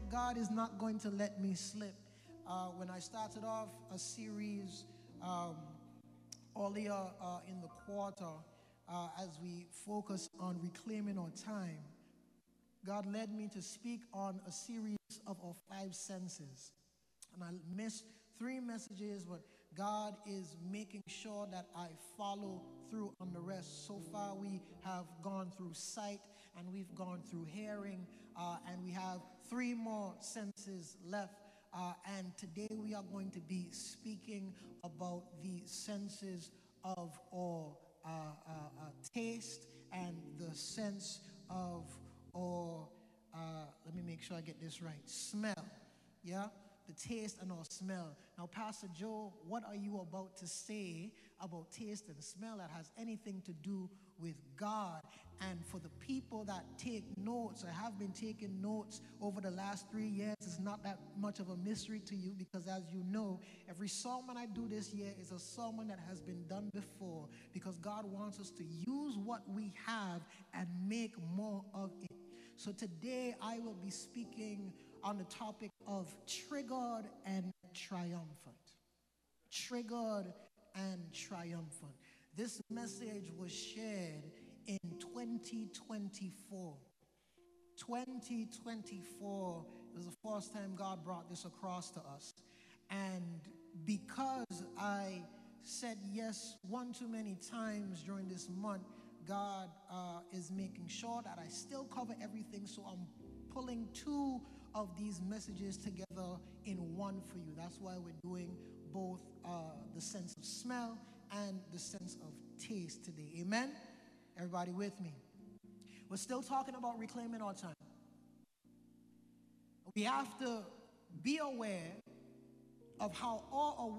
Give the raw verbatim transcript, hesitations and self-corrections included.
God is not going to let me slip. Uh, when I started off a series um, earlier uh, in the quarter, uh, as we focus on reclaiming our time, God led me to speak on a series of our five senses. And I missed three messages, but God is making sure that I follow through on the rest. So far, we have gone through sight, and we've gone through hearing, uh, and we have three more senses left. Uh, and today we are going to be speaking about the senses of our uh, uh, uh, taste and the sense of our, uh, let me make sure I get this right, smell. Yeah? The taste and our smell. Now, Pastor Joe, what are you about to say about taste and smell that has anything to do with God? And for the people that take notes, I have been taking notes over the last three years. It's not that much of a mystery to you because, as you know, every sermon I do this year is a sermon that has been done before, because God wants us to use what we have and make more of it. So today I will be speaking on the topic of triggered and triumphant. Triggered and triumphant. This message was shared in twenty twenty-four. twenty twenty-four was the first time God brought this across to us. And because I said yes one too many times during this month, God uh, is making sure that I still cover everything, so I'm pulling two of these messages together in one for you. That's why we're doing both uh, the sense of smell and the sense of taste today. Amen? Everybody with me? We're still talking about reclaiming our time. We have to be aware of how all our